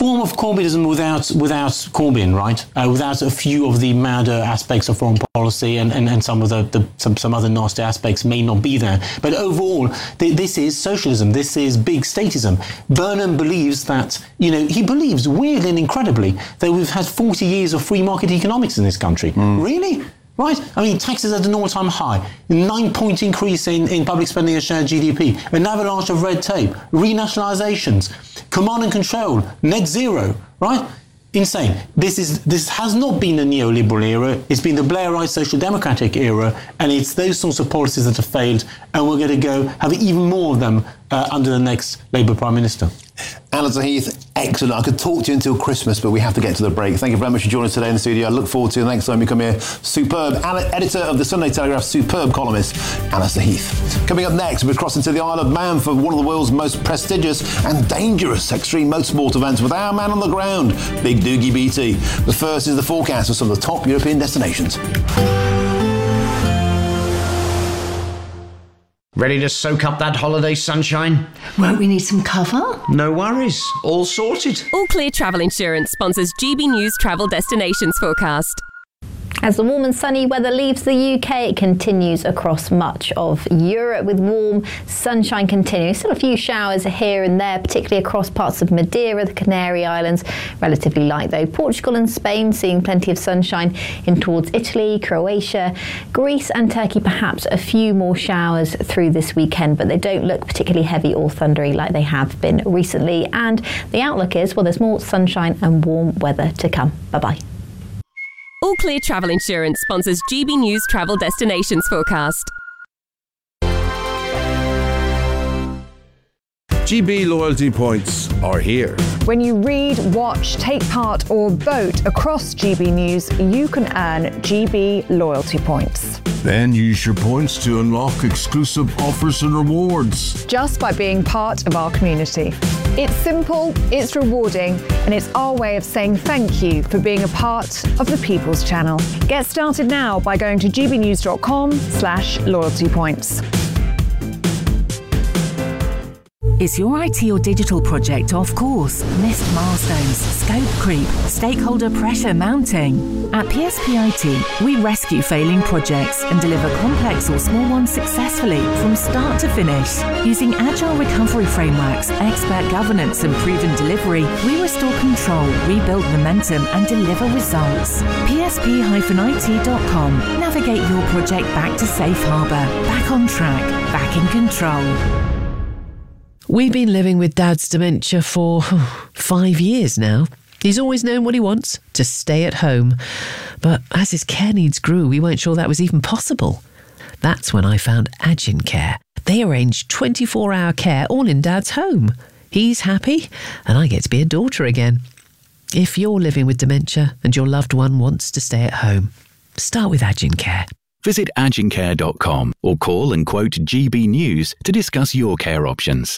form of Corbynism without Corbyn, right? Without a few of the madder aspects of foreign policy and some of some other nasty aspects may not be there. But overall, this is socialism. This is big statism. Burnham believes that, he believes weirdly and incredibly that we've had 40 years of free market economics in this country. Really? Right? I mean, taxes at an all-time high, 9-point increase in public spending as share of GDP, an avalanche of red tape, renationalisations, command and control, net zero, right? Insane. This has not been a neoliberal era. It's been the Blairite social democratic era, and it's those sorts of policies that have failed, and we're going to have even more of them under the next Labour Prime Minister. Alistair Heath, excellent. I could talk to you until Christmas, but we have to get to the break. Thank you very much for joining us today in the studio. I look forward to the next time you come here. Superb editor of the Sunday Telegraph, superb columnist, Alistair Heath. Coming up next, we're crossing to the Isle of Man for one of the world's most prestigious and dangerous extreme motorsport events with our man on the ground, Big Doogie BT. But first is the forecast for some of the top European destinations. Ready to soak up that holiday sunshine? Won't we need some cover? No worries, all sorted. All Clear Travel Insurance sponsors GB News Travel Destinations Forecast. As the warm and sunny weather leaves the UK, it continues across much of Europe with warm sunshine continuing. Still a few showers here and there, particularly across parts of Madeira, the Canary Islands. Relatively light though. Portugal and Spain seeing plenty of sunshine in towards Italy, Croatia, Greece and Turkey. Perhaps a few more showers through this weekend, but they don't look particularly heavy or thundery like they have been recently. And the outlook is, well, there's more sunshine and warm weather to come. Bye-bye. All Clear Travel Insurance sponsors GB News Travel Destinations Forecast. GB loyalty points are here. When you read, watch, take part or vote across GB News, you can earn GB loyalty points. Then use your points to unlock exclusive offers and rewards. Just by being part of our community. It's simple, it's rewarding, and it's our way of saying thank you for being a part of the People's Channel. Get started now by going to gbnews.com/loyalty points. Is your IT or digital project off course? Missed milestones, scope creep, stakeholder pressure mounting? At PSP IT, we rescue failing projects and deliver complex or small ones successfully from start to finish. Using agile recovery frameworks, expert governance and proven delivery, we restore control, rebuild momentum and deliver results. PSP-IT.com. Navigate your project back to safe harbour, back on track, back in control. We've been living with Dad's dementia for 5 years now. He's always known what he wants, to stay at home. But as his care needs grew, we weren't sure that was even possible. That's when I found Agincare. They arrange 24-hour care all in Dad's home. He's happy, and I get to be a daughter again. If you're living with dementia and your loved one wants to stay at home, start with Agincare. Visit agincare.com or call and quote GB News to discuss your care options.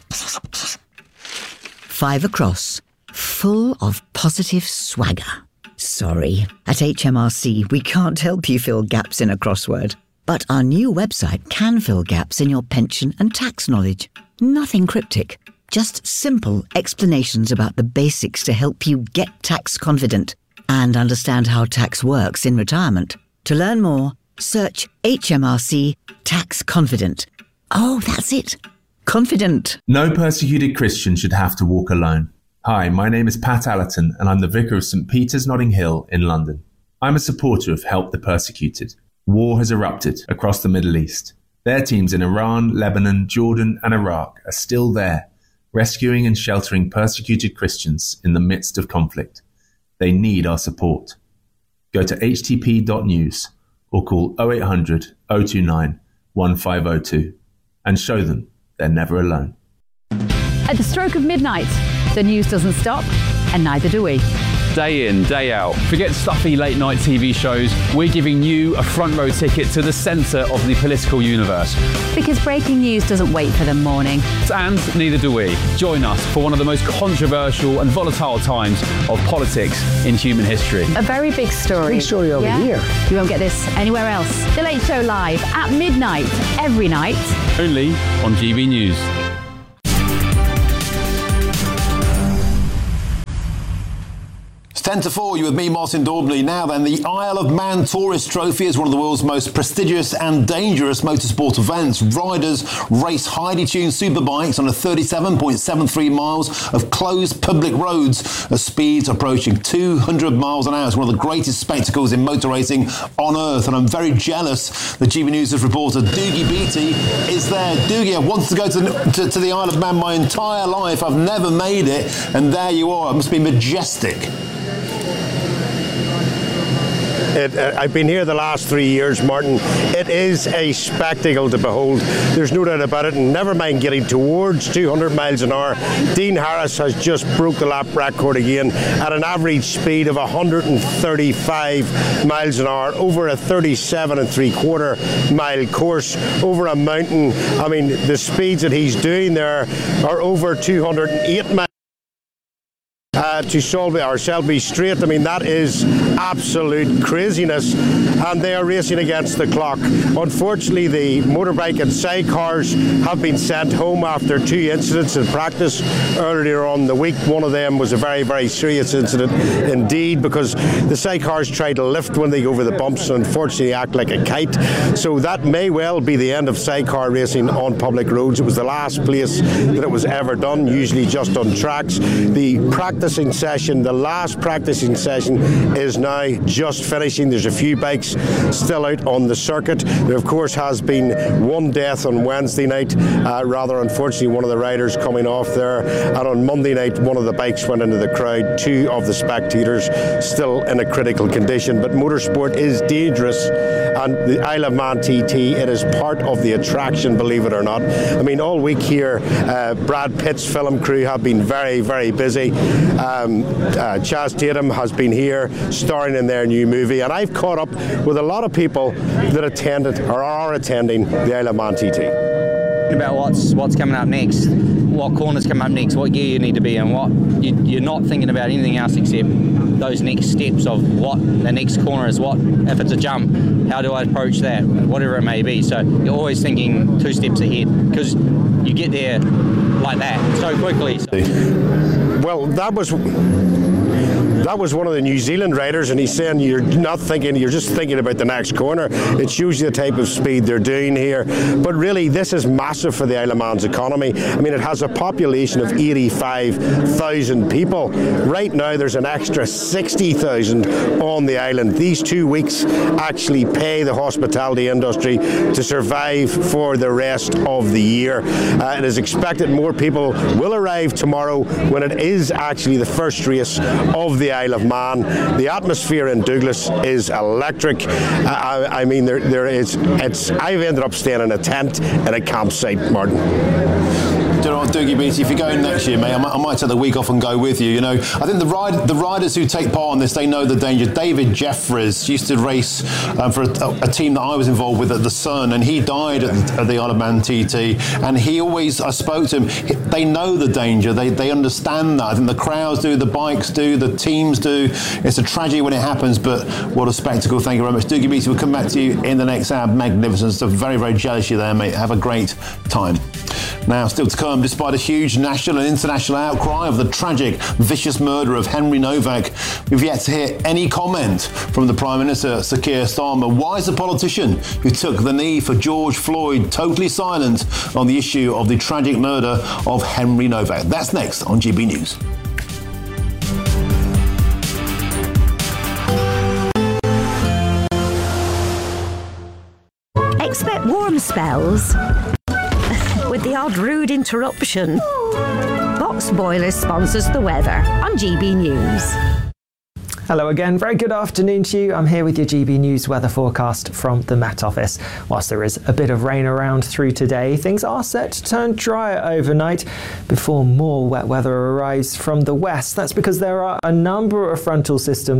5 across, full of positive swagger. Sorry, at HMRC we can't help you fill gaps in a crossword. But our new website can fill gaps in your pension and tax knowledge. Nothing cryptic, just simple explanations about the basics to help you get tax confident and understand how tax works in retirement. To learn more, search HMRC Tax Confident. Oh, that's it. Confident. No persecuted Christian should have to walk alone. Hi, my name is Pat Allerton and I'm the Vicar of St Peter's Notting Hill in London. I'm a supporter of Help the Persecuted. War has erupted across the Middle East. Their teams in Iran, Lebanon, Jordan and Iraq are still there, rescuing and sheltering persecuted Christians in the midst of conflict. They need our support. Go to htp.news or call 0800 029 1502 and show them they're never alone. At the stroke of midnight, the news doesn't stop, and neither do we. Day in, day out. Forget stuffy late night TV shows. We're giving you a front row ticket to the centre of the political universe. Because breaking news doesn't wait for the morning. And neither do we. Join us for one of the most controversial and volatile times of politics in human history. A very big story. Big story over here. You won't get this anywhere else. The Late Show live at midnight, every night. Only on GB News. 10 to 4, you with me, Martin Daubney. Now then, the Isle of Man Tourist Trophy is one of the world's most prestigious and dangerous motorsport events. Riders race highly tuned superbikes on a 37.73 miles of closed public roads at speeds approaching 200 miles an hour. It's one of the greatest spectacles in motor racing on earth, and I'm very jealous that GB News' reporter Dougie Beattie is there. Dougie, I've wanted to go to the Isle of Man my entire life. I've never made it, and there you are. It must be majestic. I've been here the last 3 years, Martin. It is a spectacle to behold. There's no doubt about it. And never mind getting towards 200 miles an hour. Dean Harris has just broke the lap record again at an average speed of 135 miles an hour over a 37 3/4 mile course over a mountain. I mean, the speeds that he's doing there are over 208 miles. To Selby Strait. I mean, that is absolute craziness, and they are racing against the clock. Unfortunately, the motorbike and sidecars have been sent home after 2 incidents in practice earlier on the week. One of them was a very, very serious incident indeed, because the sidecars try to lift when they go over the bumps and unfortunately act like a kite. So that may well be the end of sidecar racing on public roads. It was the last place that it was ever done, usually just on tracks. The last practicing session is now just finishing. There's a few bikes still out on the circuit. There, of course, has been one death on Wednesday night, rather unfortunately, one of the riders coming off there. And on Monday night, one of the bikes went into the crowd. 2 of the spectators still in a critical condition. But motorsport is dangerous, and the Isle of Man TT, it is part of the attraction, believe it or not. I mean, all week here, Brad Pitt's film crew have been very, very busy. Chaz Tatum has been here starring in their new movie, and I've caught up with a lot of people that attended or are attending the Isle of Man TT. About what's coming up next, what corners come up next, what gear you need to be in, what you're not thinking about anything else except those next steps of what the next corner is. What if it's a jump, how do I approach that, whatever it may be. So you're always thinking 2 steps ahead, because you get there like that so quickly. Well, that was one of the New Zealand riders, and he's saying you're not thinking, you're just thinking about the next corner. It shows you the type of speed they're doing here. But really, this is massive for the Isle of Man's economy. I mean, it has a population of 85,000 people. Right now, there's an extra 60,000 on the island. These 2 weeks actually pay the hospitality industry to survive for the rest of the year. It is expected more people will arrive tomorrow, when it is actually the first race of the Isle of Man. The atmosphere in Douglas is electric. I mean, I've ended up staying in a tent at a campsite, Martin. Do you know what, Dougie Beattie, if you're going next year, mate, I might take the week off and go with you. You know, I think the riders who take part in this, they know the danger. David Jeffries used to race for a team that I was involved with at the Sun, and he died at the Isle of Man TT. And he always, I spoke to him, they know the danger. They understand that. I think the crowds do, the bikes do, the teams do. It's a tragedy when it happens, but what a spectacle. Thank you very much. Dougie Beattie, we'll come back to you in the next hour. Magnificent stuff. Very, very jealous you there, mate. Have a great time. Now, still to come, despite a huge national and international outcry of the tragic, vicious murder of Henry Novak, we've yet to hear any comment from the Prime Minister, Sir Keir Starmer. Why is the politician who took the knee for George Floyd totally silent on the issue of the tragic murder of Henry Novak? That's next on GB News. Expect warm spells with the odd rude interruption. Box Boilers sponsors the weather on GB News. Hello again, very good afternoon to you. I'm here with your GB News weather forecast from the Met Office. Whilst there is a bit of rain around through today, things are set to turn drier overnight before more wet weather arrives from the west. That's because there are a number of frontal systems around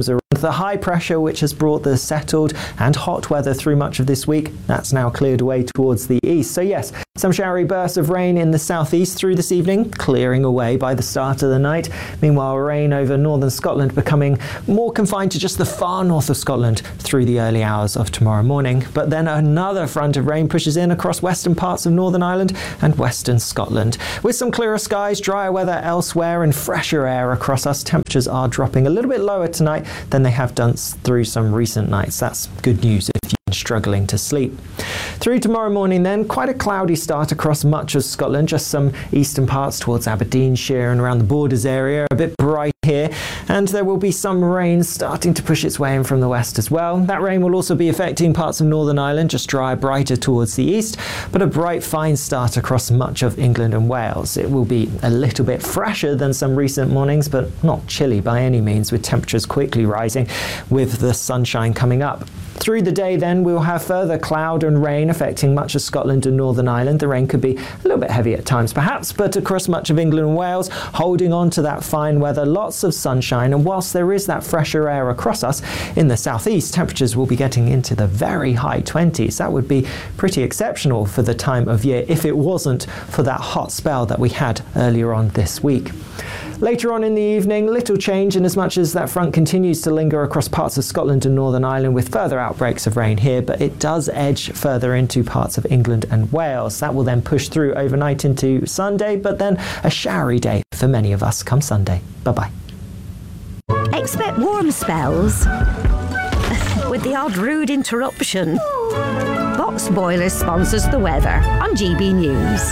the high pressure which has brought the settled and hot weather through much of this week, that's now cleared away towards the east. So yes, some showery bursts of rain in the southeast through this evening, clearing away by the start of the night. Meanwhile, rain over northern Scotland becoming more confined to just the far north of Scotland through the early hours of tomorrow morning. But then another front of rain pushes in across western parts of Northern Ireland and western Scotland. With some clearer skies, drier weather elsewhere and fresher air across us, temperatures are dropping a little bit lower tonight than they have done through some recent nights. That's good news if you're struggling to sleep. Through tomorrow morning then, quite a cloudy start across much of Scotland, just some eastern parts towards Aberdeenshire and around the Borders area, a bit bright here, and there will be some rain starting to push its way in from the west as well. That rain will also be affecting parts of Northern Ireland, just drier, brighter towards the east, but a bright, fine start across much of England and Wales. It will be a little bit fresher than some recent mornings, but not chilly by any means, with temperatures quickly rising with the sunshine coming up. Through the day then, we'll have further cloud and rain affecting much of Scotland and Northern Ireland. The rain could be a little bit heavy at times perhaps, but across much of England and Wales, holding on to that fine weather, lots of sunshine, and whilst there is that fresher air across us, in the southeast, temperatures will be getting into the very high 20s. That would be pretty exceptional for the time of year if it wasn't for that hot spell that we had earlier on this week. Later on in the evening, little change in as much as that front continues to linger across parts of Scotland and Northern Ireland with further outbreaks of rain here, but it does edge further into parts of England and Wales. That will then push through overnight into Sunday, but then a showery day for many of us come Sunday. Bye-bye. Expect warm spells with the odd rude interruption. Box Boilers sponsors the weather on GB News.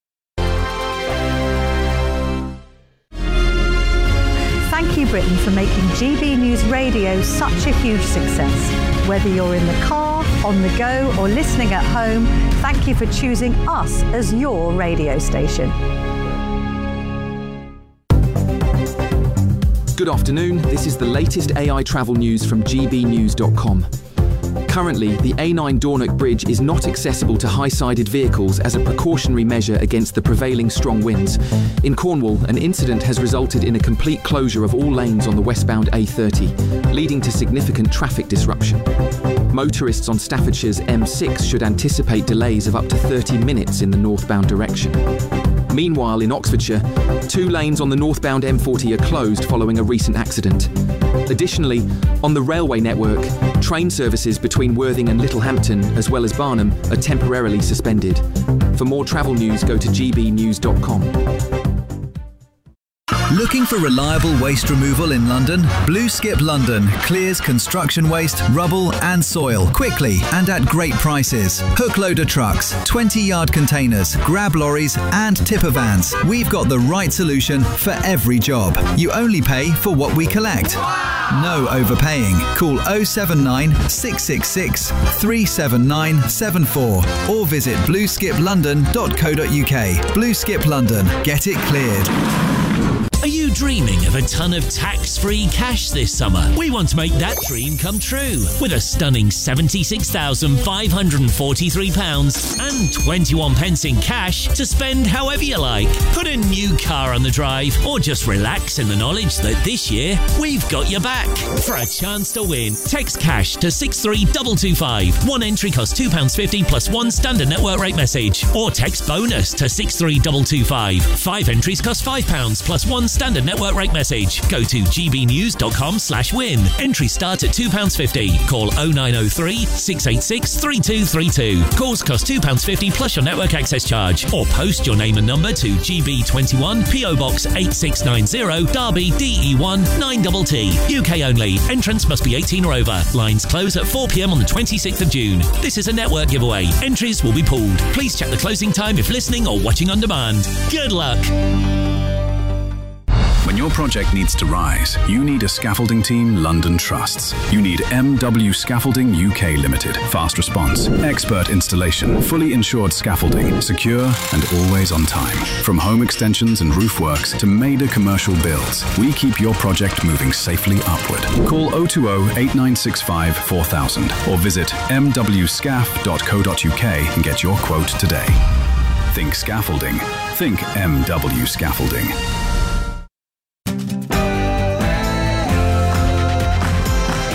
Thank you, Britain, for making GB News Radio such a huge success. Whether you're in the car, on the go, or listening at home, thank you for choosing us as your radio station. Good afternoon, this is the latest AI travel news from gbnews.com. Currently, the A9 Dornoch Bridge is not accessible to high-sided vehicles as a precautionary measure against the prevailing strong winds. In Cornwall, an incident has resulted in a complete closure of all lanes on the westbound A30, leading to significant traffic disruption. Motorists on Staffordshire's M6 should anticipate delays of up to 30 minutes in the northbound direction. Meanwhile, in Oxfordshire, 2 lanes on the northbound M40 are closed following a recent accident. Additionally, on the railway network, train services between Worthing and Littlehampton, as well as Barnham, are temporarily suspended. For more travel news, go to gbnews.com. Looking for reliable waste removal in London? Blue Skip London clears construction waste, rubble and soil quickly and at great prices. Hook loader trucks, 20-yard containers, grab lorries and tipper vans. We've got the right solution for every job. You only pay for what we collect. No overpaying. Call 079 666 37974 or visit blueskiplondon.co.uk. Blue Skip London. Get it cleared. Are you dreaming of a ton of tax-free cash this summer? We want to make that dream come true with a stunning £76,543 and 21 pence in cash to spend however you like. Put a new car on the drive or just relax in the knowledge that this year we've got your back. For a chance to win, text cash to 63225. One entry costs £2.50 plus one standard network rate message. Or text bonus to 63225. 5 entries cost £5 plus one standard network rate message. Go to gbnews.com/win. Entries start at £2.50. Call 0903 686 3232. Calls cost £2.50 plus your network access charge. Or post your name and number to GB21 PO Box 8690 Derby DE1 9TT. UK only. Entrance must be 18 or over. Lines close at 4 p.m. on the 26th of June. This is a network giveaway. Entries will be pulled. Please check the closing time if listening or watching on demand. Good luck. When your project needs to rise, you need a scaffolding team London trusts. You need MW Scaffolding UK Limited. Fast response, expert installation, fully insured scaffolding, secure and always on time. From home extensions and roof works to major commercial builds, we keep your project moving safely upward. Call 020 8965 4000 or visit mwscaf.co.uk and get your quote today. Think scaffolding. Think MW Scaffolding.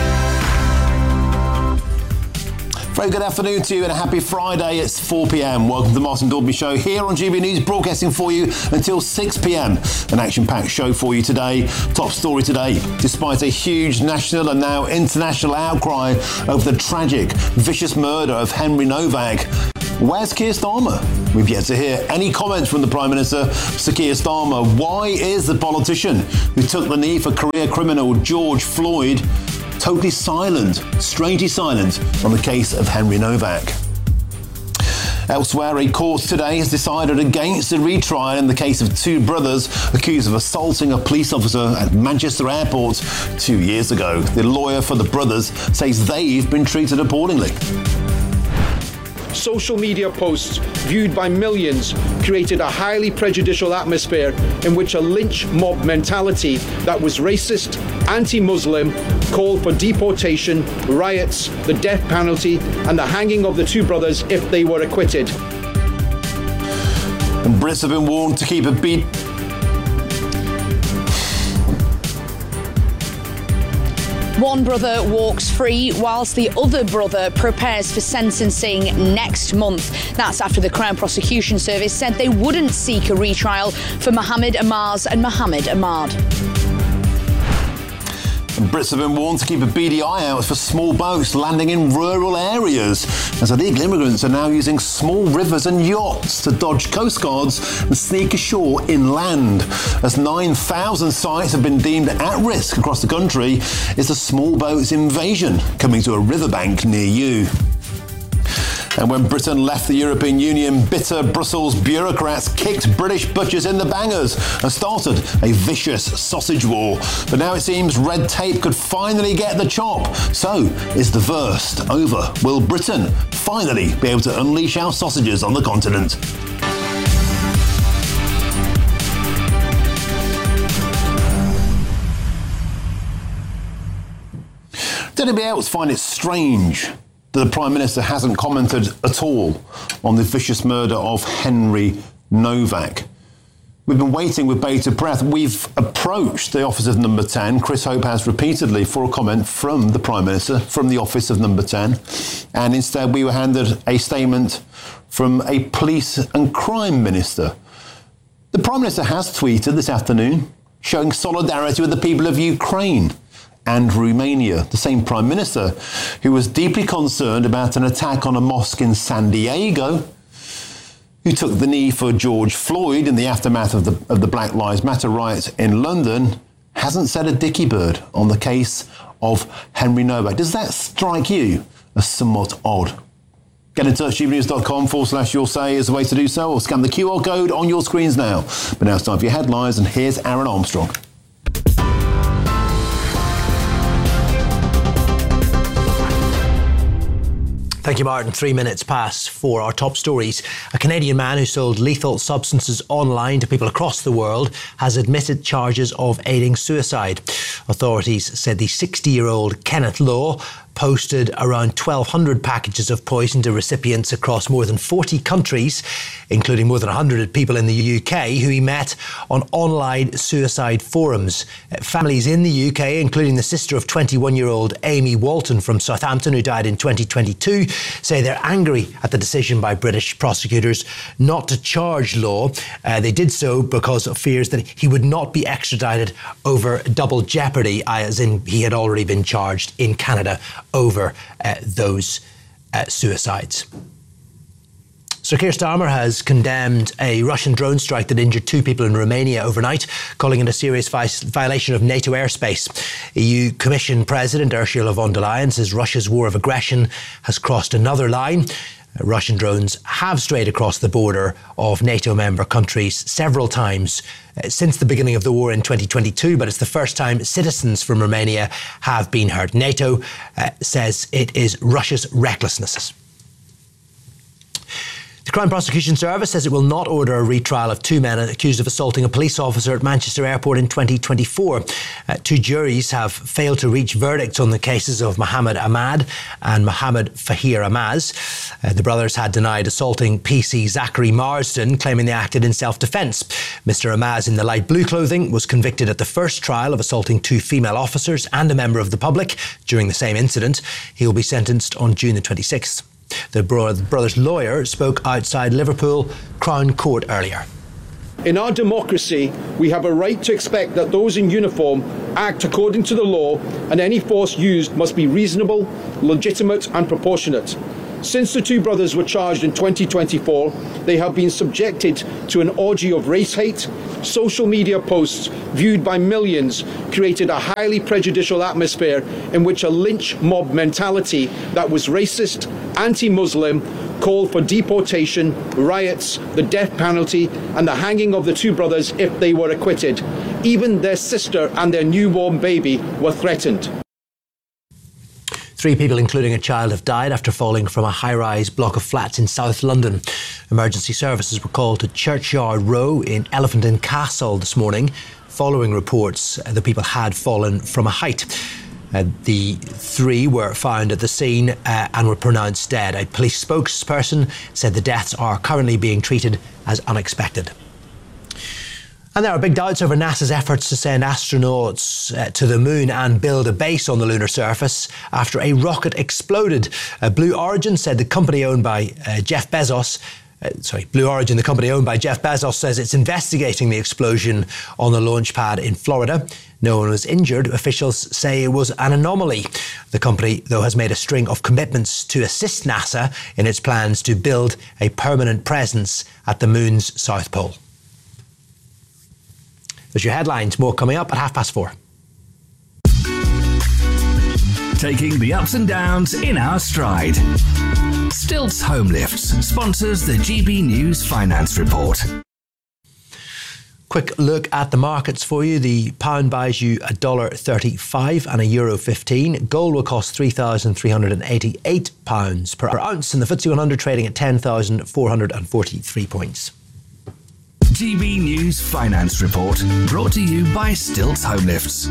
Very good afternoon to you and a happy Friday. It's 4 p.m. Welcome to the Martin Dalby Show here on GB News, broadcasting for you until 6 p.m. An action-packed show for you today. Top story today. Despite a huge national and now international outcry over the tragic, vicious murder of Henry Novak, where's Keir Starmer? We've yet to hear any comments from the Prime Minister, Sir Keir Starmer. Why is the politician who took the knee for career criminal George Floyd totally silent, strangely silent, on the case of Henry Novak? Elsewhere, a court today has decided against a retrial in the case of two brothers accused of assaulting a police officer at Manchester Airport 2 years ago. The lawyer for the brothers says they've been treated appallingly. Social media posts viewed by millions created a highly prejudicial atmosphere in which a lynch mob mentality that was racist, anti-Muslim, called for deportation, riots, the death penalty, and the hanging of the two brothers if they were acquitted. And Brits have been warned to keep a beat. One brother walks free whilst the other brother prepares for sentencing next month. That's after the Crown Prosecution Service said they wouldn't seek a retrial for Mohammed Amaz and Mohammed Ahmad. And Brits have been warned to keep a beady eye out for small boats landing in rural areas, as illegal immigrants are now using small rivers and yachts to dodge coastguards and sneak ashore inland. As 9,000 sites have been deemed at risk across the country, is the small boats invasion coming to a riverbank near you. And when Britain left the European Union, bitter Brussels bureaucrats kicked British butchers in the bangers and started a vicious sausage war. But now it seems red tape could finally get the chop. So is the worst over? Will Britain finally be able to unleash our sausages on the continent? Did anybody else find it strange that the Prime Minister hasn't commented at all on the vicious murder of Henry Novak? We've been waiting with bated breath. We've approached the office of Number 10. Chris Hope has repeatedly for a comment from the Prime Minister, from the office of Number 10. And instead we were handed a statement from a police and crime minister. The Prime Minister has tweeted this afternoon showing solidarity with the people of Ukraine and Romania, the same Prime Minister who was deeply concerned about an attack on a mosque in San Diego, who took the knee for George Floyd in the aftermath of the Black Lives Matter riots in London, hasn't said a dicky bird on the case of Henry Novak. Does that strike you as somewhat odd? Get in touch, gbnews.com/you'll say is the way to do so, or scan the QR code on your screens now. But now it's time for your headlines, and here's Aaron Armstrong. Thank you, Martin. 3 minutes past 4. Our top stories. A Canadian man who sold lethal substances online to people across the world has admitted charges of aiding suicide. Authorities said the 60-year-old Kenneth Law posted around 1,200 packages of poison to recipients across more than 40 countries, including more than 100 people in the UK who he met on online suicide forums. Families in the UK, including the sister of 21-year-old Amy Walton from Southampton, who died in 2022, say they're angry at the decision by British prosecutors not to charge Law. They did so because of fears that he would not be extradited over double jeopardy, as in he had already been charged in Canada over those suicides. Sir Keir Starmer has condemned a Russian drone strike that injured 2 people in Romania overnight, calling it a serious violation of NATO airspace. EU Commission President Ursula von der Leyen says Russia's war of aggression has crossed another line. Russian drones have strayed across the border of NATO member countries several times since the beginning of the war in 2022, but it's the first time citizens from Romania have been hurt. NATO says it is Russia's recklessness. The Crown Prosecution Service says it will not order a retrial of 2 men accused of assaulting a police officer at Manchester Airport in 2024. 2 juries have failed to reach verdicts on the cases of Mohammed Ahmad and Mohammed Fahir Amaz. The brothers had denied assaulting PC Zachary Marsden, claiming they acted in self-defence. Mr Amaz, in the light blue clothing, was convicted at the first trial of assaulting 2 female officers and a member of the public during the same incident. He will be sentenced on June the 26th. The brother's lawyer spoke outside Liverpool Crown Court earlier. In our democracy, we have a right to expect that those in uniform act according to the law, and any force used must be reasonable, legitimate and proportionate. Since the two brothers were charged in 2024, they have been subjected to an orgy of race hate. Social media posts viewed by millions created a highly prejudicial atmosphere in which a lynch mob mentality that was racist, anti-Muslim, called for deportation, riots, the death penalty and the hanging of the two brothers if they were acquitted. Even their sister and their newborn baby were threatened. 3 people, including a child, have died after falling from a high-rise block of flats in South London. Emergency services were called to Churchyard Row in Elephant and Castle this morning, following reports the people had fallen from a height. The 3 were found at the scene and were pronounced dead. A police spokesperson said the deaths are currently being treated as unexpected. And there are big doubts over NASA's efforts to send astronauts to the moon and build a base on the lunar surface after a rocket exploded. Blue Origin said the company owned by Jeff Bezos Blue Origin, the company owned by Jeff Bezos, says it's investigating the explosion on the launch pad in Florida. No one was injured. Officials say it was an anomaly. The company, though, has made a string of commitments to assist NASA in its plans to build a permanent presence at the moon's south pole. There's your headlines. More coming up at 4:30. Taking the ups and downs in our stride. Stilts Home Lifts sponsors the GB News Finance Report. Quick look at the markets for you. The pound buys you $1.35 and €1.15. Gold will cost £3,388 per ounce, and the FTSE 100 trading at 10,443 points. GB News Finance Report, brought to you by Stilts Home Lifts.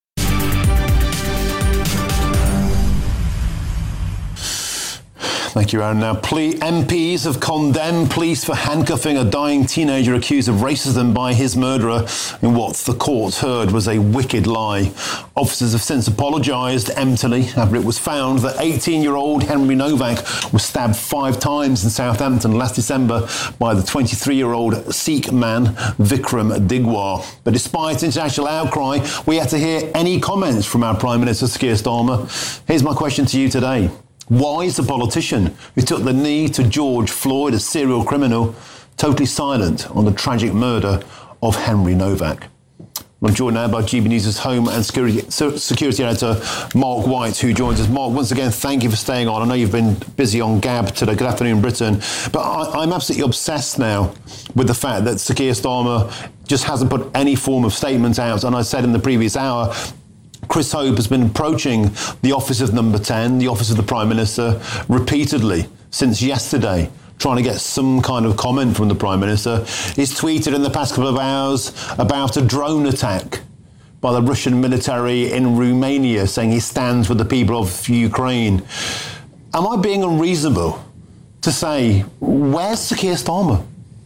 Thank you, Aaron. Now, MPs have condemned police for handcuffing a dying teenager accused of racism by his murderer in what the court heard was a wicked lie. Officers have since apologised emptily after it was found that 18-year-old Henry Novak was stabbed 5 times in Southampton last December by the 23-year-old Sikh man Vikram Digwar. But despite international outcry, we had to hear any comments from our Prime Minister, Sir Keir Starmer. Here's my question to you today. Why is the politician who took the knee to George Floyd, a serial criminal, totally silent on the tragic murder of Henry Novak? I'm joined now by GB News' Home and Security Editor, Mark White, who joins us. Mark, once again, thank you for staying on. I know you've been busy on Gab today. Good afternoon, Britain. But I'm absolutely obsessed now with the fact that Sir Keir Starmer just hasn't put any form of statement out. And I said in the previous hour, Chris Hope has been approaching the office of Number 10, the office of the Prime Minister, repeatedly since yesterday, trying to get some kind of comment from the Prime Minister. He's tweeted in the past couple of hours about a drone attack by the Russian military in Romania, saying he stands with the people of Ukraine. Am I being unreasonable to say, where's Sir Keir Starmer?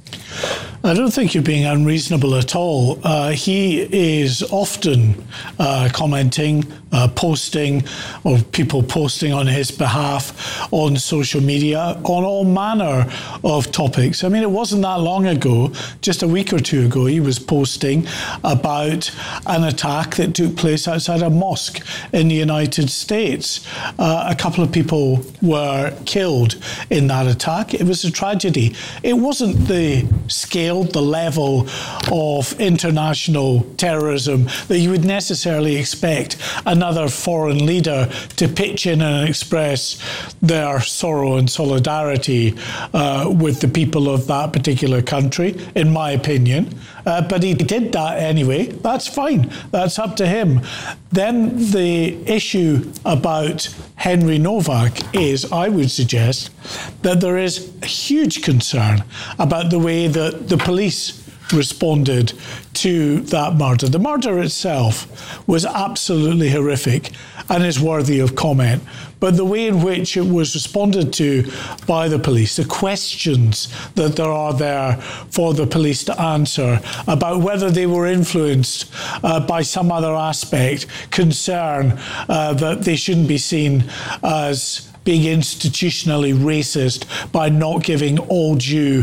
I don't think you're being unreasonable at all. He is often commenting, posting, or people posting on his behalf on social media on all manner of topics. I mean, it wasn't that long ago, just a week or two ago, he was posting about an attack that took place outside a mosque in the United States. A couple of people were killed in that attack. It was a tragedy. It wasn't the scale, the level of international terrorism that you would necessarily expect another foreign leader to pitch in and express their sorrow and solidarity with the people of that particular country, in my opinion. But he did that anyway. That's fine. That's up to him. Then the issue about Henry Novak is, I would suggest, that there is a huge concern about the way that the police responded to that murder. The murder itself was absolutely horrific and is worthy of comment. But the way in which it was responded to by the police, the questions that there are there for the police to answer about whether they were influenced by some other aspect, concern that they shouldn't be seen as being institutionally racist by not giving all due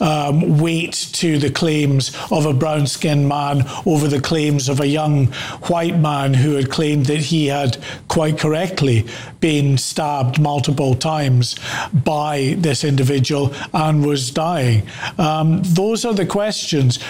weight to the claims of a brown-skinned man over the claims of a young white man who had claimed that he had quite correctly been stabbed multiple times by this individual and was dying. Those are the questions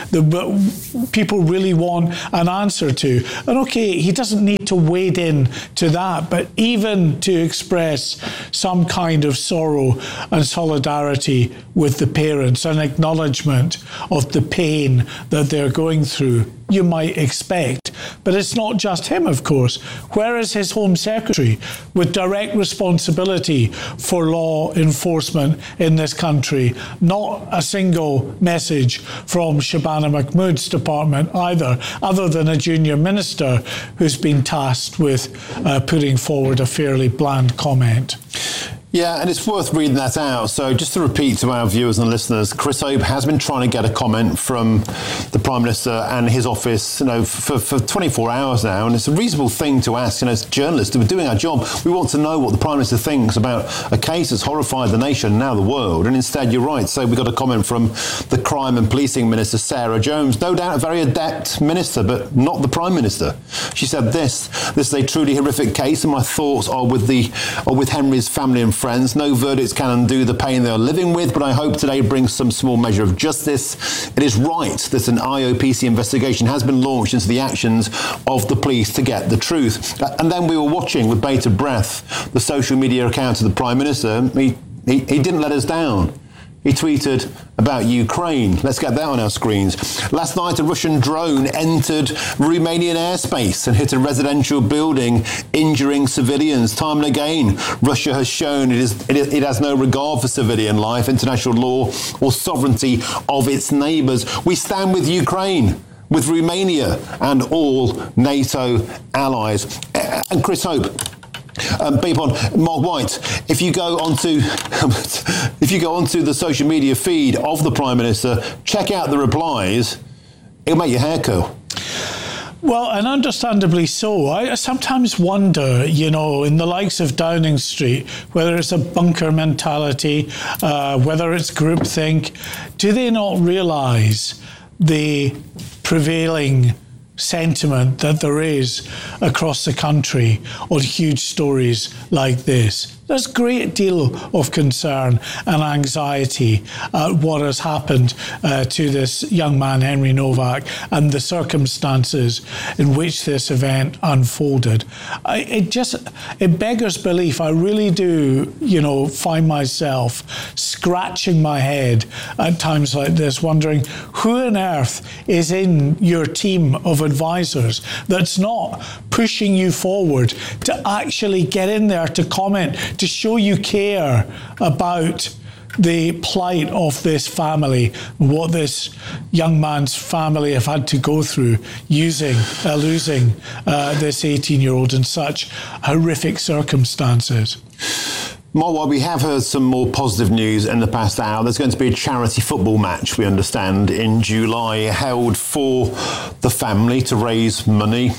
that people really want an answer to. And okay, he doesn't need to wade in to that, but even to express some kind of sorrow and solidarity with the parents, an acknowledgement of the pain that they're going through, you might expect. But it's not just him, of course. Where is his Home Secretary with direct responsibility for law enforcement in this country? Not a single message from Shabana Mahmood's department either, other than a junior minister who's been tasked with putting forward a fairly bland comment. Yeah, and it's worth reading that out. So just to repeat to our viewers and listeners, Chris Hope has been trying to get a comment from the Prime Minister and his office, for 24 hours now. And it's a reasonable thing to ask, as journalists, we're doing our job. We want to know what the Prime Minister thinks about a case that's horrified the nation and now the world. And instead, you're right. So we got a comment from the Crime and Policing Minister, Sarah Jones. No doubt a very adept minister, but not the Prime Minister. She said this is a truly horrific case, and my thoughts are with Henry's family and friends. No verdicts can undo the pain they are living with, but I hope today brings some small measure of justice. It is right that an IOPC investigation has been launched into the actions of the police to get the truth. And then we were watching with bated breath the social media account of the Prime Minister. He didn't let us down. He tweeted about Ukraine. Let's get that on our screens. Last night, a Russian drone entered Romanian airspace and hit a residential building, injuring civilians. Time and again, Russia has shown it has no regard for civilian life, international law, or sovereignty of its neighbours. We stand with Ukraine, with Romania, and all NATO allies. And Chris Hope. Mark White, if you go onto the social media feed of the Prime Minister, check out the replies, it'll make your hair curl. Well, and understandably so. I sometimes wonder, in the likes of Downing Street, whether it's a bunker mentality, whether it's groupthink, do they not realise the prevailing sentiment that there is across the country on huge stories like this? There's a great deal of concern and anxiety at what has happened to this young man, Henry Novak, and the circumstances in which this event unfolded. It beggars belief. I really do, find myself scratching my head at times like this, wondering who on earth is in your team of advisors that's not pushing you forward to actually get in there to comment, to show you care about the plight of this family, what this young man's family have had to go through losing this 18-year-old in such horrific circumstances. Mark, we have heard some more positive news in the past hour. There's going to be a charity football match, we understand, in July, held for the family to raise money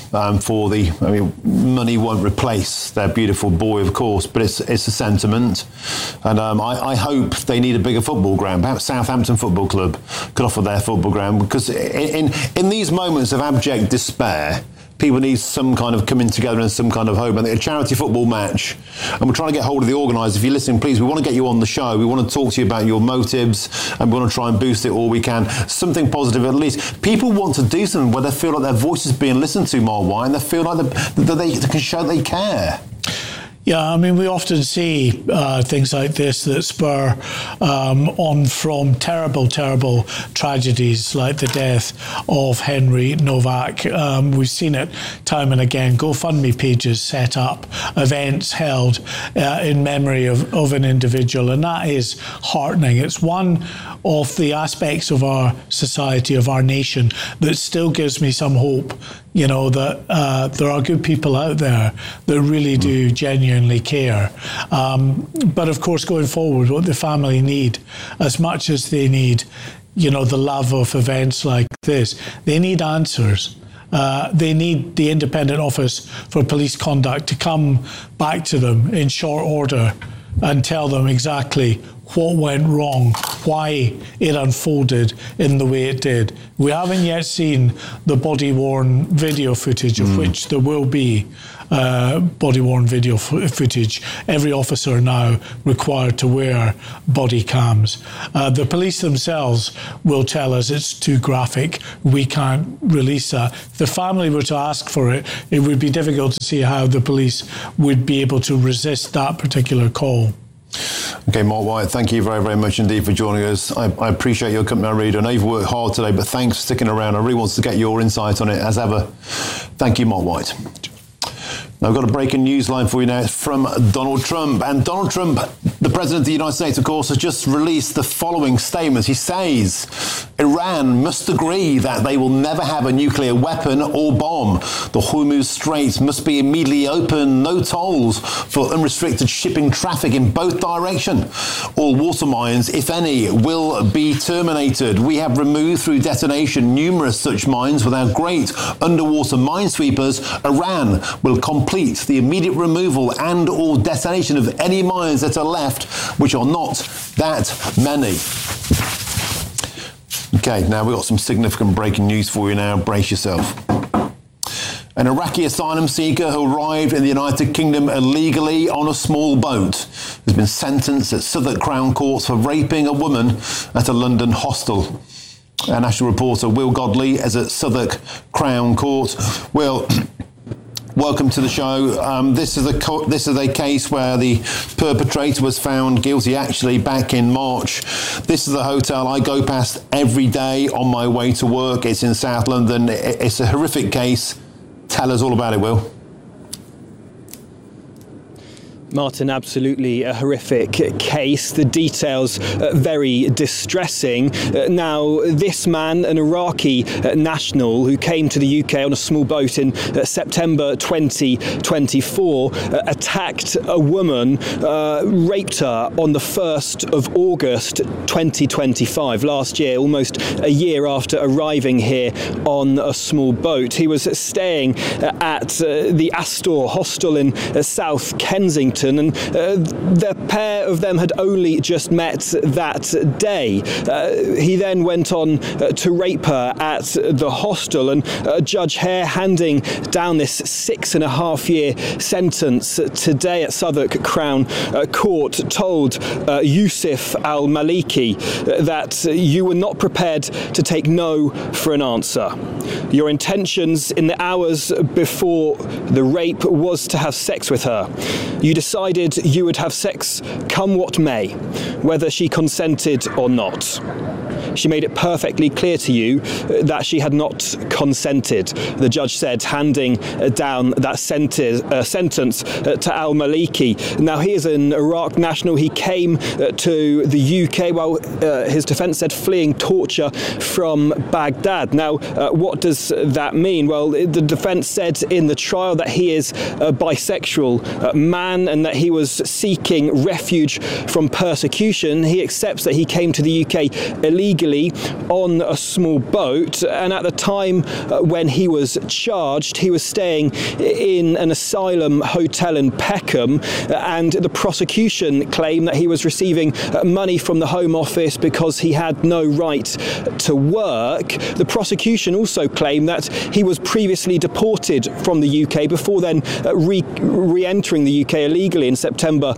money won't replace their beautiful boy, of course, but it's a sentiment. And I hope they need a bigger football ground. Perhaps Southampton Football Club could offer their football ground, because in these moments of abject despair, people need some kind of coming together and some kind of hope. And a charity football match, and we're trying to get hold of the organisers. If you're listening, please, we want to get you on the show. We want to talk to you about your motives, and we want to try and boost it all we can. Something positive at least. People want to do something where they feel like their voice is being listened to, Mark White, and they feel like that they can show they care. Yeah, we often see things like this that spur on from terrible, terrible tragedies like the death of Henry Novak. We've seen it time and again. GoFundMe pages set up, events held in memory of an individual, and that is heartening. It's one of the aspects of our society, of our nation, that still gives me some hope, that there are good people out there that really do genuinely care. But of course, going forward, what the family need, as much as they need, the love of events like this, they need answers. They need the Independent Office for Police Conduct to come back to them in short order and tell them exactly what went wrong, why it unfolded in the way it did. We haven't yet seen the body-worn video footage, of which there will be body-worn video footage. Every officer now required to wear body cams. The police themselves will tell us it's too graphic. We can't release that. If the family were to ask for it, it would be difficult to see how the police would be able to resist that particular call. Okay, Mark White, thank you very, very much indeed for joining us. I appreciate your company, I really do. I know you've worked hard today, but thanks for sticking around. I really want to get your insight on it, as ever. Thank you, Mark White. Now, I've got a breaking news line for you now. It's from Donald Trump. And Donald Trump, the President of the United States, of course, has just released the following statements. He says Iran must agree that they will never have a nuclear weapon or bomb. The Hormuz Strait must be immediately open. No tolls for unrestricted shipping traffic in both directions. All water mines, if any, will be terminated. We have removed through detonation numerous such mines with our great underwater minesweepers. Iran will complete the immediate removal and or detonation of any mines that are left, which are not that many. Okay, now we've got some significant breaking news for you now. Brace yourself. An Iraqi asylum seeker who arrived in the United Kingdom illegally on a small boat has been sentenced at Southwark Crown Court for raping a woman at a London hostel. Our national reporter Will Godley is at Southwark Crown Court. Will, welcome to the show. This is a case where the perpetrator was found guilty actually back in March. This is a hotel I go past every day on my way to work. It's in South London. It's a horrific case. Tell us all about it, Will. Martin, absolutely a horrific case. The details very distressing. Now, this man, an Iraqi national who came to the UK on a small boat in September 2024, attacked a woman, raped her on the 1st of August 2025, last year, almost a year after arriving here on a small boat. He was staying at the Astor Hostel in South Kensington, and the pair of them had only just met that day. He then went on to rape her at the hostel, and Judge Hare handing down this 6.5-year sentence today at Southwark Crown Court told Yusuf al-Maliki that you were not prepared to take no for an answer. Your intentions in the hours before the rape was to have sex with her. You decided you would have sex come what may, whether she consented or not. She made it perfectly clear to you that she had not consented, the judge said, handing down that sentence to al-Maliki. Now, he is an Iraq national. He came to the UK while his defence said fleeing torture from Baghdad. Now, what does that mean? Well, the defence said in the trial that he is a bisexual man and that he was seeking refuge from persecution. He accepts that he came to the UK illegally on a small boat, and at the time when he was charged, he was staying in an asylum hotel in Peckham, and the prosecution claimed that he was receiving money from the Home Office because he had no right to work. The prosecution also claimed that he was previously deported from the UK before then re-entering the UK illegally in September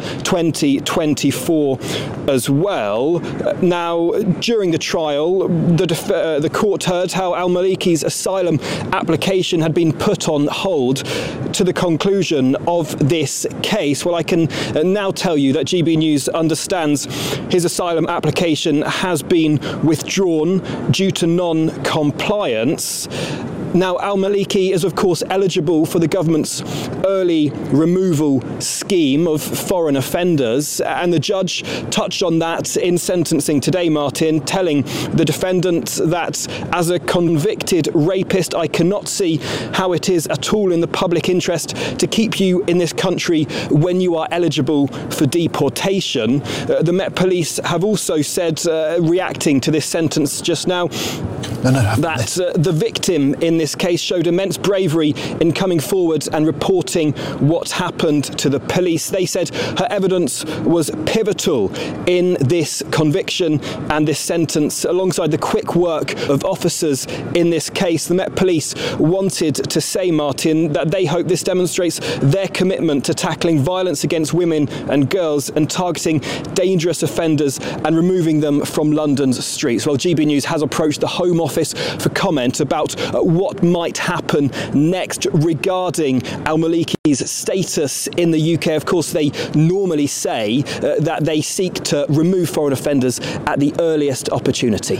2024 as well. Now, during the trial, the court heard how al-Maliki's asylum application had been put on hold to the conclusion of this case. Well, I can now tell you that GB News understands his asylum application has been withdrawn due to non-compliance. Now, al-Maliki is, of course, eligible for the government's early removal scheme of foreign offenders, and the judge touched on that in sentencing today, Martin, telling the defendant that as a convicted rapist, I cannot see how it is at all in the public interest to keep you in this country when you are eligible for deportation. The Met Police have also said, reacting to this sentence just now, that the victim in this case showed immense bravery in coming forward and reporting what happened to the police. They said her evidence was pivotal in this conviction and this sentence, alongside the quick work of officers in this case. The Met Police wanted to say, Martin, that they hope this demonstrates their commitment to tackling violence against women and girls and targeting dangerous offenders and removing them from London's streets. Well, GB News has approached the Home Office for comment about what might happen next regarding al-Maliki's status in the UK. Of course, they normally say that they seek to remove foreign offenders at the earliest opportunity.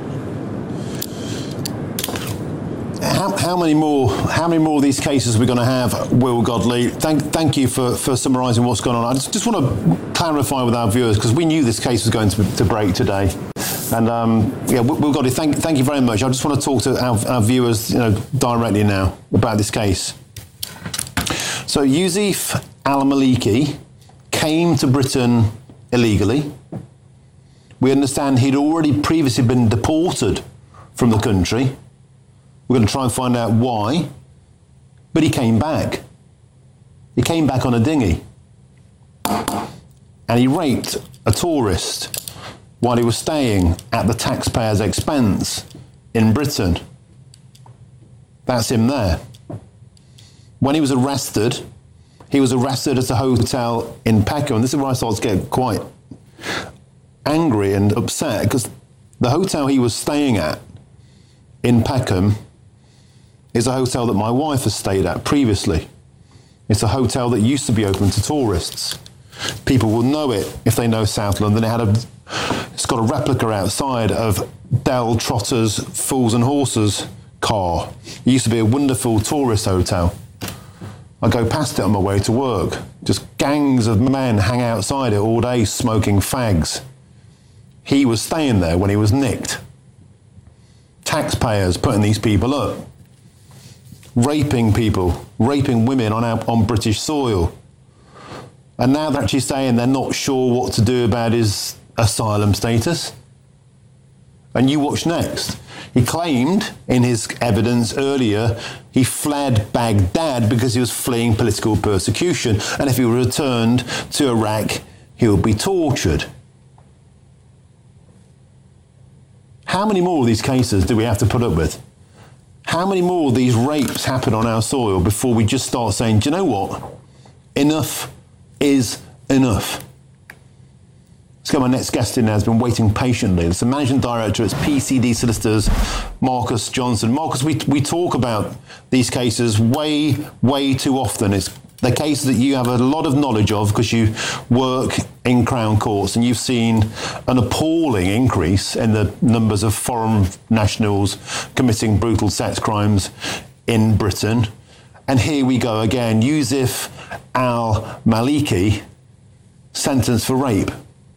How many more of these cases are we going to have, Will Godley? Thank you for summarising what's going on. I just want to clarify with our viewers, because we knew this case was going to break today. And Will Godley, thank you very much. I just want to talk to our viewers, directly now about this case. So Yusuf al-Maliki came to Britain illegally. We understand he'd already previously been deported from the country. We're going to try and find out why. But he came back. He came back on a dinghy. And he raped a tourist while he was staying at the taxpayer's expense in Britain. That's him there. When he was arrested at a hotel in Peckham. And this is where I started to get quite angry and upset, because the hotel he was staying at in Peckham is a hotel that my wife has stayed at previously. It's a hotel that used to be open to tourists. People will know it if they know South London. It's got a replica outside of Del Trotter's Fools and Horses car. It used to be a wonderful tourist hotel. I go past it on my way to work. Just gangs of men hang outside it all day smoking fags. He was staying there when he was nicked. Taxpayers putting these people up. Raping people, raping women on British soil. And now they're actually saying they're not sure what to do about his asylum status. And you watch next. He claimed in his evidence earlier he fled Baghdad because he was fleeing political persecution. And if he were returned to Iraq, he would be tortured. How many more of these cases do we have to put up with? How many more of these rapes happen on our soil before we just start saying, do you know what? Enough is enough. Let's get my next guest in now. Has been waiting patiently. It's the Managing Director at PCD Solicitors, Marcus Johnson. Marcus, we talk about these cases way, way too often. It's the cases that you have a lot of knowledge of because you work in Crown Courts, and you've seen an appalling increase in the numbers of foreign nationals committing brutal sex crimes in Britain. And here we go again. Yusuf al-Maliki sentenced for rape.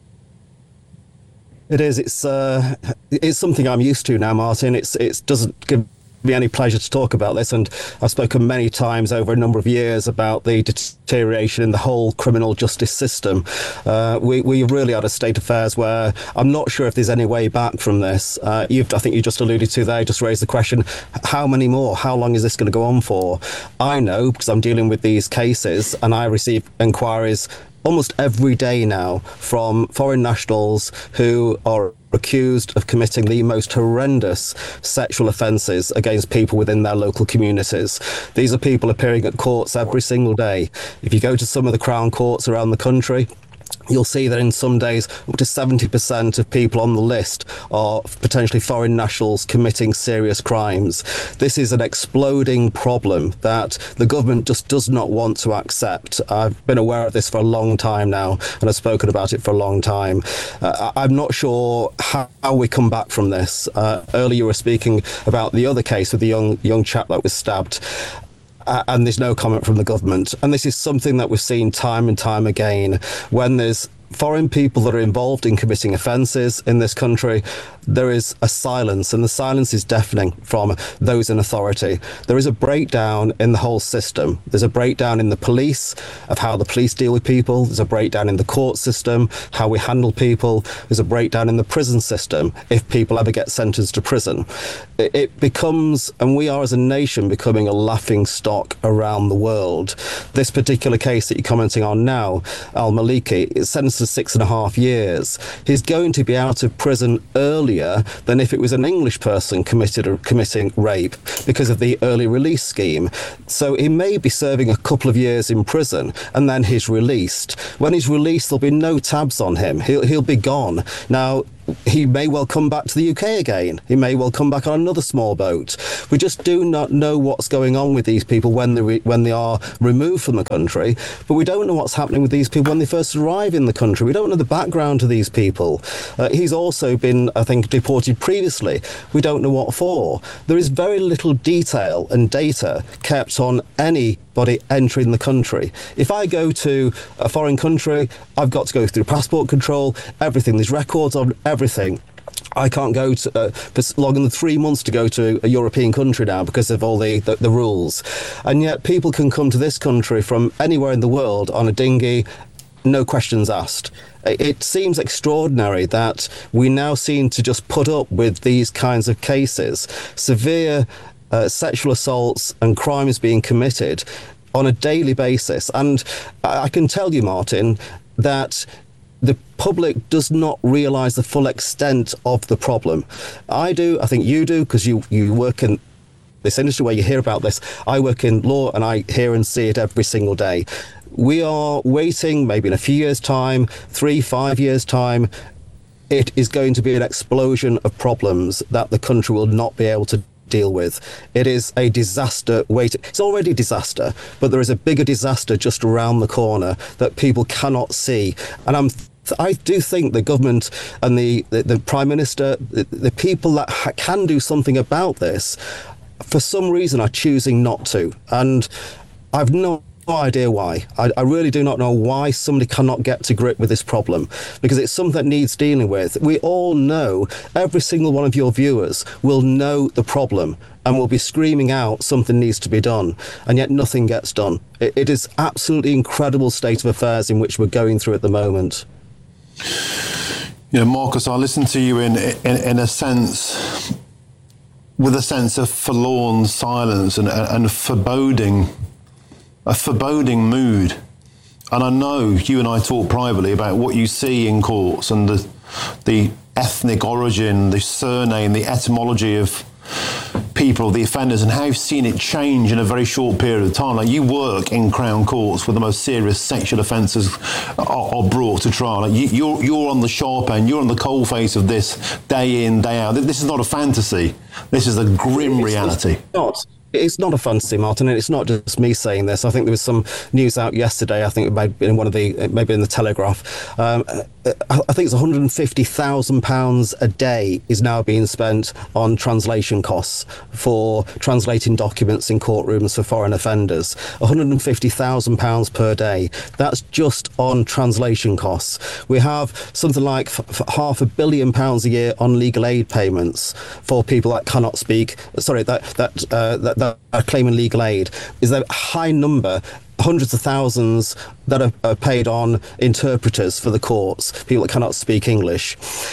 It is. It's something I'm used to now, Martin. It doesn't give me any pleasure to talk about this, and I've spoken many times over a number of years about the deterioration in the whole criminal justice system. We really are at a state of affairs where I'm not sure if there's any way back from this. I think you just alluded to there, just raised the question, how many more? How long is this going to go on for? I know, because I'm dealing with these cases, and I receive inquiries almost every day now from foreign nationals who are accused of committing the most horrendous sexual offences against people within their local communities. These are people appearing at courts every single day. If you go to some of the Crown Courts around the country, you'll see that in some days up to 70% of people on the list are potentially foreign nationals committing serious crimes. This is an exploding problem that the government just does not want to accept. I've been aware of this for a long time now, and I've spoken about it for a long time. I'm not sure how we come back from this. Earlier you were speaking about the other case with the young chap that was stabbed. And there's no comment from the government. And this is something that we've seen time and time again. When there's foreign people that are involved in committing offences in this country, there is a silence, and the silence is deafening from those in authority. There is a breakdown in the whole system. There's a breakdown in the police, of how the police deal with people. There's a breakdown in the court system, how we handle people. There's a breakdown in the prison system, if people ever get sentenced to prison. It becomes, and we are as a nation becoming a laughing stock around the world. This particular case that you're commenting on now, Al-Maliki, is sentenced to 6.5 years. He's going to be out of prison earlier than if it was an English person committing rape, because of the early release scheme. So he may be serving a couple of years in prison and then he's released. When he's released, there'll be no tabs on him. He'll be gone. Now, he may well come back to the UK again. He may well come back on another small boat. We just do not know what's going on with these people when they are removed from the country, but we don't know what's happening with these people when they first arrive in the country. We don't know the background to these people. He's also been, I think, deported previously. We don't know what for. There is very little detail and data kept on anybody entering the country. If I go to a foreign country, I've got to go through passport control, everything. There's records on everything. I can't go to for longer than 3 months to go to a European country now because of all the rules. And yet people can come to this country from anywhere in the world on a dinghy, no questions asked. It seems extraordinary that we now seem to just put up with these kinds of cases. Severe sexual assaults and crimes being committed on a daily basis. And I can tell you, Martin, that the public does not realise the full extent of the problem. I do, I think you do, because you work in this industry where you hear about this. I work in law and I hear and see it every single day. We are waiting, maybe in a few years' time, 3-5 years' time, it is going to be an explosion of problems that the country will not be able to deal with. It is a disaster waiting. It's already a disaster, but there is a bigger disaster just around the corner that people cannot see. And I do think the government and the Prime Minister, the people that can do something about this, for some reason are choosing not to. And I've no idea why. I really do not know why somebody cannot get to grip with this problem, because it's something that needs dealing with. We all know, every single one of your viewers will know the problem and will be screaming out something needs to be done, and yet nothing gets done. It is absolutely incredible state of affairs in which we're going through at the moment. You know, Marcus, I listen to you in a sense, with a sense of forlorn silence and foreboding. A foreboding mood. And I know you and I talk privately about what you see in courts and the ethnic origin, the surname, the etymology of people, the offenders, and how you've seen it change in a very short period of time. Like, you work in Crown Courts where the most serious sexual offences are brought to trial. Like, you're on the sharp end, you're on the coalface of this day in, day out. This is not a fantasy. This is a grim reality. It's not a fantasy, Martin, and it's not just me saying this. I think there was some news out yesterday. I think it might be in maybe in the Telegraph. I think it's £150,000 a day is now being spent on translation costs for translating documents in courtrooms for foreign offenders. £150,000 per day. That's just on translation costs. We have something like £500 million a year on legal aid payments for people that cannot speak. Sorry, that are claiming legal aid. Is there a high number? Hundreds of thousands that are paid on interpreters for the courts, people that cannot speak English.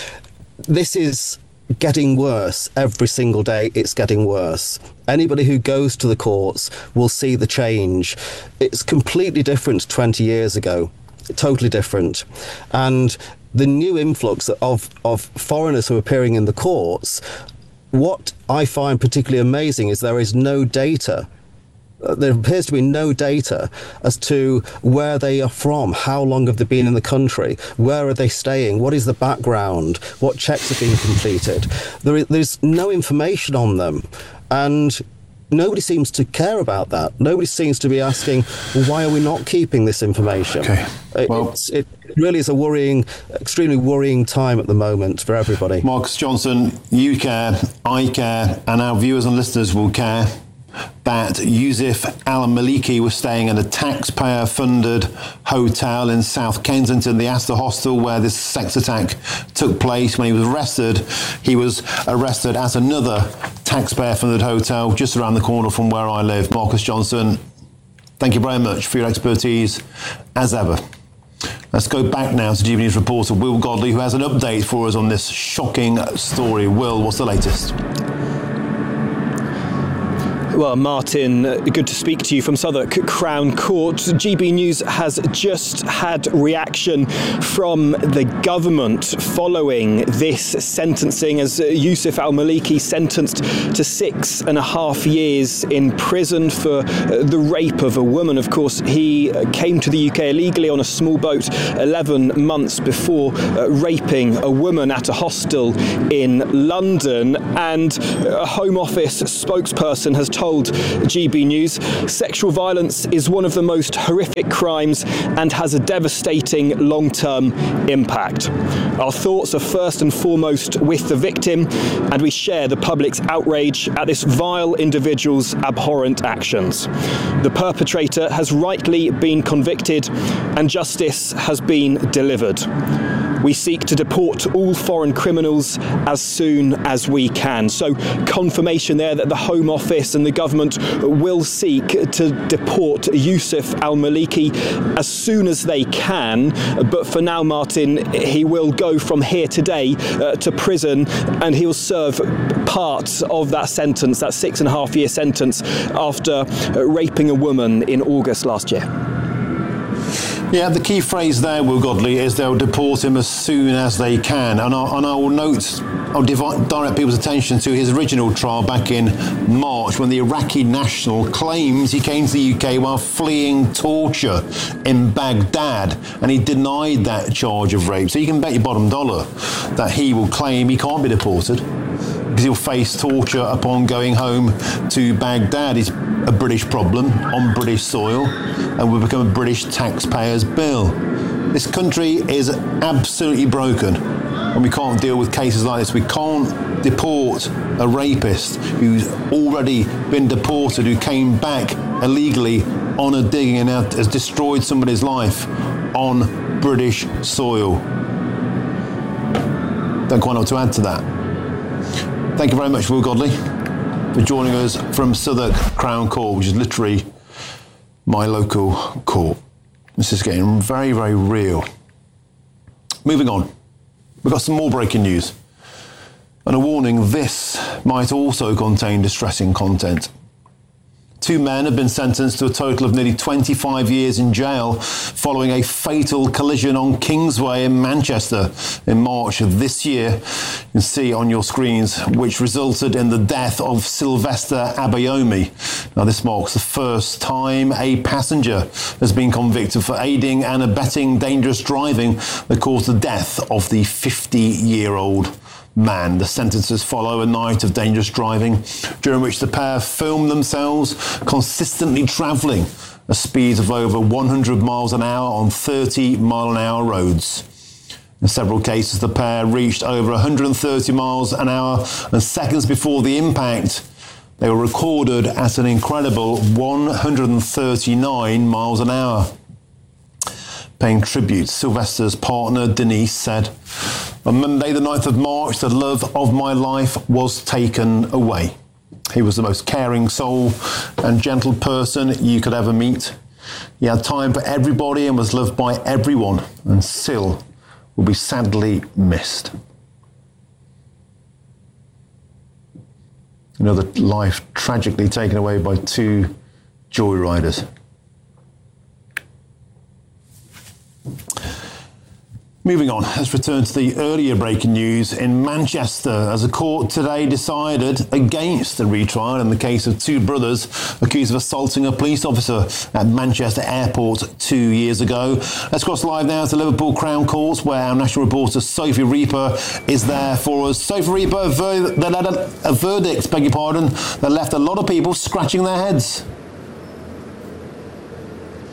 This is getting worse every single day. It's getting worse. Anybody who goes to the courts will see the change. It's completely different to 20 years ago. Totally different. And the new influx of foreigners who are appearing in the courts, what I find particularly amazing is there is no data. There appears to be no data as to where they are from, how long have they been in the country, where are they staying, what is the background, what checks have been completed. There's no information on them, and nobody seems to care about that. Nobody seems to be asking, well, why are we not keeping this information? Okay. It really is a extremely worrying time at the moment for everybody. Marcus Johnson, you care, I care, and our viewers and listeners will care. that Yusuf al-Maliki was staying at a taxpayer-funded hotel in South Kensington, the Astor Hostel, where this sex attack took place. When he was arrested at another taxpayer-funded hotel just around the corner from where I live. Marcus Johnson, thank you very much for your expertise, as ever. Let's go back now to GB News reporter Will Godley, who has an update for us on this shocking story. Will, what's the latest? Well, Martin, good to speak to you from Southwark Crown Court. GB News has just had reaction from the government following this sentencing, as Yusuf al-Maliki sentenced to 6.5 years in prison for the rape of a woman. Of course, he came to the UK illegally on a small boat 11 months before raping a woman at a hostel in London. And a Home Office spokesperson has told GB News, sexual violence is one of the most horrific crimes and has a devastating long-term impact. Our thoughts are first and foremost with the victim, and we share the public's outrage at this vile individual's abhorrent actions. The perpetrator has rightly been convicted and justice has been delivered. We seek to deport all foreign criminals as soon as we can. So confirmation there that the Home Office and the government will seek to deport Yusuf al-Maliki as soon as they can. But for now, Martin, he will go from here today to prison, and he'll serve part of that sentence, that 6.5-year sentence, after raping a woman in August last year. Yeah, the key phrase there, Will Godley, is they'll deport him as soon as they can. And I'll direct people's attention to his original trial back in March, when the Iraqi national claims he came to the UK while fleeing torture in Baghdad, and he denied that charge of rape. So you can bet your bottom dollar that he will claim he can't be deported, because he'll face torture upon going home to Baghdad. He's a British problem on British soil and will become a British taxpayer's bill. This country is absolutely broken, and we can't deal with cases like this. We can't deport a rapist who's already been deported, who came back illegally on a digging and has destroyed somebody's life on British soil. Don't quite know what to add to that. Thank you very much, Will Godley, for joining us from Southwark Crown Court, which is literally my local court. This is getting very, very real. Moving on, we've got some more breaking news. And a warning, this might also contain distressing content. 2 men have been sentenced to a total of nearly 25 years in jail following a fatal collision on Kingsway in Manchester in March of this year. You can see on your screens, which resulted in the death of Sylvester Abayomi. Now, this marks the first time a passenger has been convicted for aiding and abetting dangerous driving that caused the death of the 50-year-old man. The sentences follow a night of dangerous driving during which the pair filmed themselves consistently travelling at speeds of over 100 miles an hour on 30-mile-an-hour roads. In several cases, the pair reached over 130 miles an hour, and seconds before the impact, they were recorded at an incredible 139 miles an hour. Paying tribute, Sylvester's partner, Denise, said, "On Monday, the 9th of March, the love of my life was taken away. He was the most caring soul and gentle person you could ever meet. He had time for everybody and was loved by everyone, and still will be sadly missed." Another life tragically taken away by 2 joyriders. Moving on, let's return to the earlier breaking news in Manchester, as a court today decided against a retrial in the case of 2 brothers accused of assaulting a police officer at Manchester Airport 2 years ago. Let's cross live now to Liverpool Crown Court, where our national reporter Sophie Reaper is there for us. Sophie Reaper, a verdict, beg your pardon, that left a lot of people scratching their heads.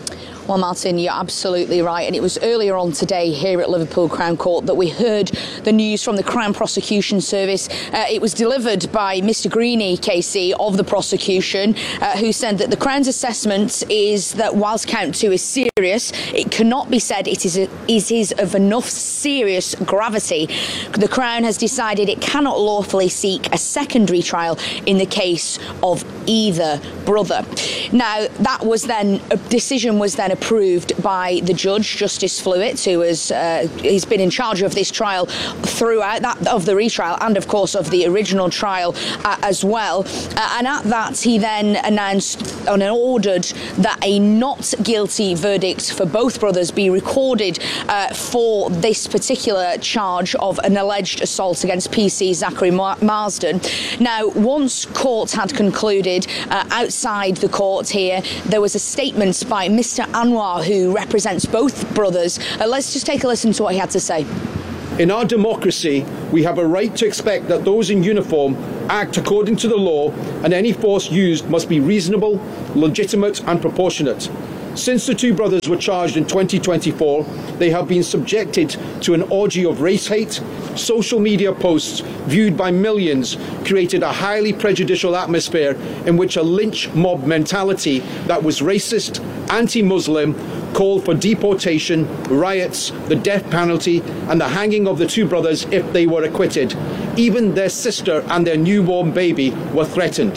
Well, Martin, you're absolutely right. And it was earlier on today here at Liverpool Crown Court that we heard the news from the Crown Prosecution Service. It was delivered by Mr. Greeny, KC, of the prosecution, who said that the Crown's assessment is that whilst count 2 is serious, it cannot be said it is of enough serious gravity. The Crown has decided it cannot lawfully seek a secondary trial in the case of either brother. Now, that was then a decision was then approved by the judge, Justice Flewitt, who he's been in charge of this trial throughout, that of the retrial and of course of the original trial as well. And at that he then announced and ordered that a not guilty verdict for both brothers be recorded for this particular charge of an alleged assault against PC Zachary Marsden. Now, once court had concluded, outside the court here, there was a statement by Mr. Anwar, who represents both brothers. Let's just take a listen to what he had to say. In our democracy, we have a right to expect that those in uniform act according to the law, and any force used must be reasonable, legitimate and proportionate. Since the two brothers were charged in 2024, they have been subjected to an orgy of race hate. Social media posts viewed by millions created a highly prejudicial atmosphere in which a lynch mob mentality that was racist, anti-Muslim, called for deportation, riots, the death penalty and the hanging of the two brothers if they were acquitted. Even their sister and their newborn baby were threatened.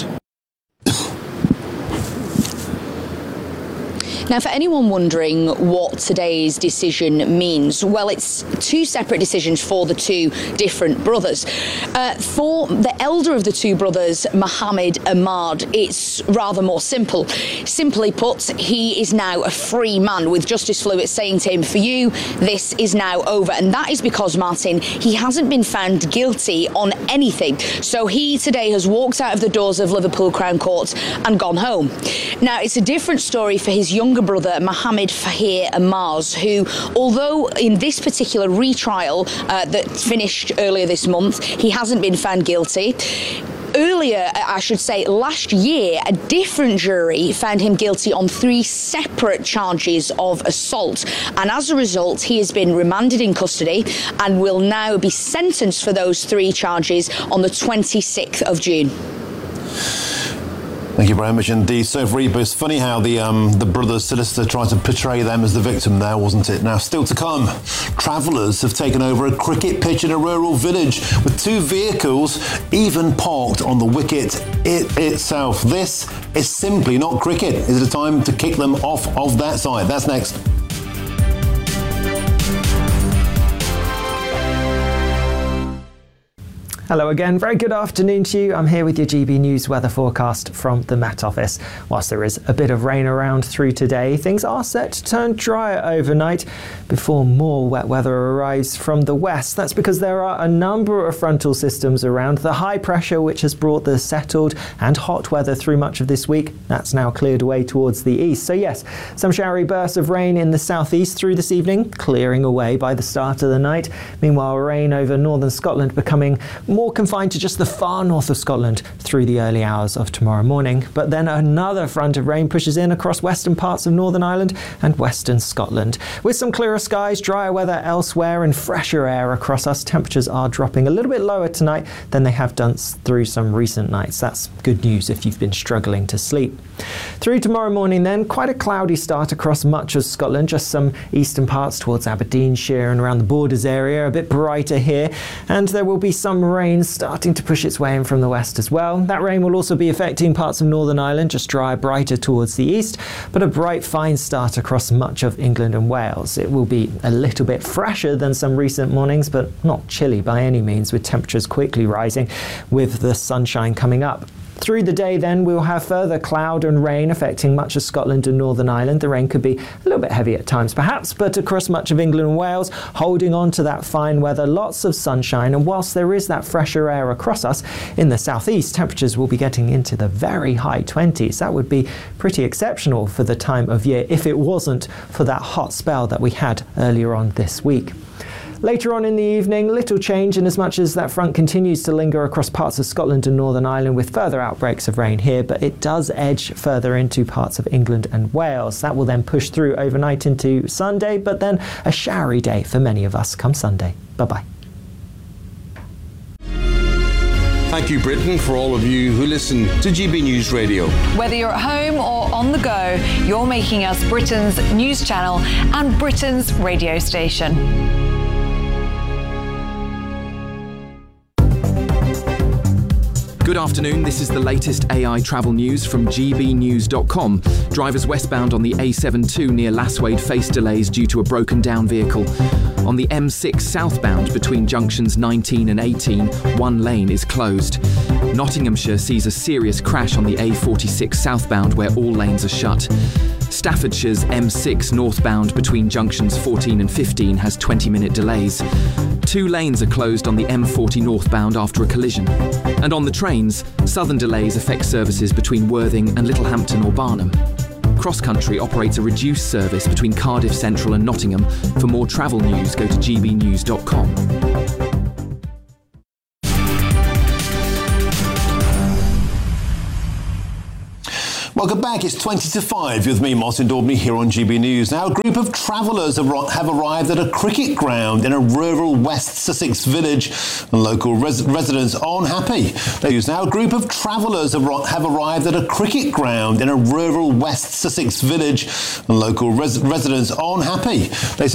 Now, for anyone wondering what today's decision means, well, it's two separate decisions for the two different brothers. For the elder of the two brothers, Mohammed Ahmad, it's rather more simple. Simply put, he is now a free man, with Justice Flewitt saying to him, for you, this is now over. And that is because, Martin, he hasn't been found guilty on anything. So he today has walked out of the doors of Liverpool Crown Court and gone home. Now, it's a different story for his younger brother, Mohammed Fahir Amaz, who, although in this particular retrial that finished earlier this month, he hasn't been found guilty. Earlier, I should say, last year, a different jury found him guilty on 3 separate charges of assault. And as a result, he has been remanded in custody and will now be sentenced for those 3 charges on the 26th of June. Thank you very much indeed. So, Reba, it's funny how the brother's solicitor tried to portray them as the victim there, wasn't it? Now, still to come, travellers have taken over a cricket pitch in a rural village with 2 vehicles even parked on the wicket itself. This is simply not cricket. Is it a time to kick them off of that side? That's next. Hello again, very good afternoon to you. I'm here with your GB News weather forecast from the Met Office. Whilst there is a bit of rain around through today, things are set to turn drier overnight before more wet weather arrives from the west. That's because there are a number of frontal systems around. The high pressure, which has brought the settled and hot weather through much of this week, that's now cleared away towards the east. So yes, some showery bursts of rain in the southeast through this evening, clearing away by the start of the night. Meanwhile, rain over northern Scotland becoming more confined to just the far north of Scotland through the early hours of tomorrow morning. But then another front of rain pushes in across western parts of Northern Ireland and western Scotland. With some clearer skies, drier weather elsewhere and fresher air across us, temperatures are dropping a little bit lower tonight than they have done through some recent nights. That's good news if you've been struggling to sleep. Through tomorrow morning then, quite a cloudy start across much of Scotland, just some eastern parts towards Aberdeenshire and around the Borders area, a bit brighter here, and there will be some rain starting to push its way in from the west as well. That rain will also be affecting parts of Northern Ireland, just drier, brighter towards the east, but a bright, fine start across much of England and Wales. It will be a little bit fresher than some recent mornings, but not chilly by any means, with temperatures quickly rising with the sunshine coming up. Through the day then, we'll have further cloud and rain affecting much of Scotland and Northern Ireland. The rain could be a little bit heavy at times perhaps, but across much of England and Wales, holding on to that fine weather, lots of sunshine. And whilst there is that fresher air across us, in the southeast, temperatures will be getting into the very high 20s. That would be pretty exceptional for the time of year if it wasn't for that hot spell that we had earlier on this week. Later on in the evening, little change in as much as that front continues to linger across parts of Scotland and Northern Ireland with further outbreaks of rain here, but it does edge further into parts of England and Wales. That will then push through overnight into Sunday, but then a showery day for many of us come Sunday. Bye-bye. Thank you, Britain, for all of you who listen to GB News Radio. Whether you're at home or on the go, you're making us Britain's news channel and Britain's radio station. Good afternoon, this is the latest AI travel news from gbnews.com. Drivers westbound on the A72 near Lasswade face delays due to a broken down vehicle. On the M6 southbound between junctions 19 and 18, one lane is closed. Nottinghamshire sees a serious crash on the A46 southbound where all lanes are shut. Staffordshire's M6 northbound between junctions 14 and 15 has 20-minute delays. 2 lanes are closed on the M40 northbound after a collision. And on the trains, southern delays affect services between Worthing and Littlehampton or Barnum. Cross Country operates a reduced service between Cardiff Central and Nottingham. For more travel news, go to gbnews.com. Welcome back. It's 20 to 5 with me, Martin Daubney, here on GB News. Now, a group of travellers have arrived at a cricket ground in a rural West Sussex village, and local residents are unhappy. Now, a group of travellers have arrived at a cricket ground in a rural West Sussex village, and local residents are unhappy. They say